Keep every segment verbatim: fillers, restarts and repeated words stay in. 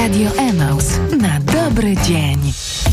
Radio Emaus na dobry dzień.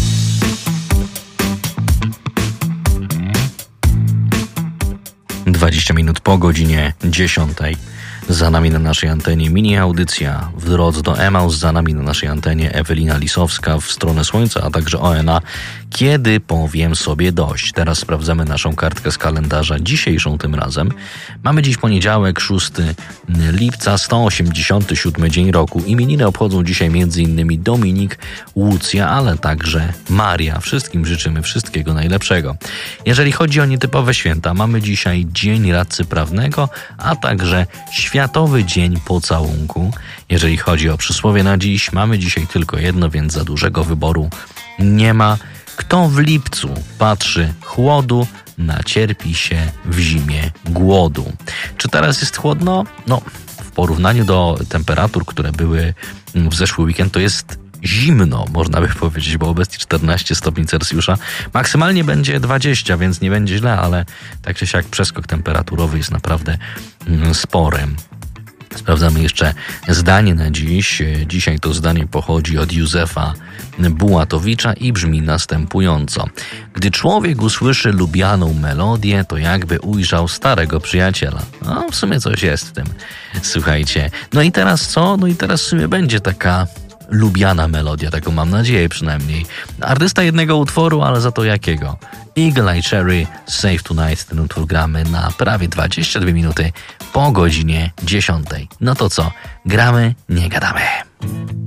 dwadzieścia minut po godzinie dziesiątej. Za nami na naszej antenie mini audycja w drodze do Emaus. Za nami na naszej antenie Ewelina Lisowska w stronę Słońca, a także O N A. Kiedy powiem sobie dość? Teraz sprawdzamy naszą kartkę z kalendarza, dzisiejszą tym razem. Mamy dziś poniedziałek, szóstego lipca, sto osiemdziesiąty siódmy dzień roku. Imieniny obchodzą dzisiaj m.in. Dominik, Łucja, ale także Maria. Wszystkim życzymy wszystkiego najlepszego. Jeżeli chodzi o nietypowe święta, mamy dzisiaj Dzień Radcy Prawnego, a także Światowy Dzień Pocałunku. Jeżeli chodzi o przysłowie na dziś, mamy dzisiaj tylko jedno, więc za dużego wyboru nie ma. Kto w lipcu patrzy chłodu, nacierpi się w zimie głodu. Czy teraz jest chłodno? No, w porównaniu do temperatur, które były w zeszły weekend, to jest zimno, można by powiedzieć, bo obecnie czternaście stopni Celsjusza. Maksymalnie będzie dwadzieścia, więc nie będzie źle, ale tak czy siak przeskok temperaturowy jest naprawdę spory. Sprawdzamy jeszcze zdanie na dziś. Dzisiaj to zdanie pochodzi od Józefa Bułatowicza i brzmi następująco. Gdy człowiek usłyszy lubianą melodię, to jakby ujrzał starego przyjaciela. No, w sumie coś jest w tym. Słuchajcie. No i teraz co? No i teraz w sumie będzie taka lubiana melodia, taką mam nadzieję przynajmniej. Artysta jednego utworu, ale za to jakiego? Eagle Eye Cherry, Save Tonight. Ten utwór gramy na prawie dwadzieścia dwie minuty po godzinie dziesiątej. No to co? Gramy, nie gadamy.